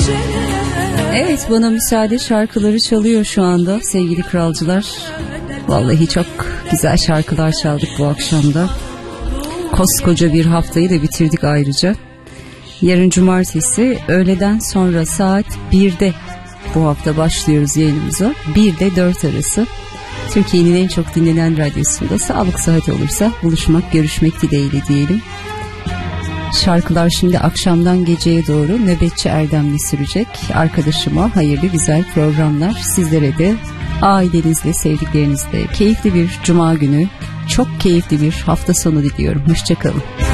Evet, bana müsaade şarkıları çalıyor şu anda sevgili kralcılar. Vallahi çok güzel şarkılar çaldık bu akşamda. Koskoca bir haftayı da bitirdik ayrıca. Yarın cumartesi öğleden sonra saat 1'de bu hafta başlıyoruz yayınımıza. 1'de 4 arası. Türkiye'nin en çok dinlenen radyosunda sağlık saati olursa buluşmak, görüşmek dileğiyle diyelim. Şarkılar şimdi akşamdan geceye doğru nöbetçi Erdem'le sürecek. Arkadaşıma hayırlı güzel programlar. Sizlere de ailenizle, sevdiklerinizle keyifli bir cuma günü, çok keyifli bir hafta sonu diliyorum. Hoşçakalın.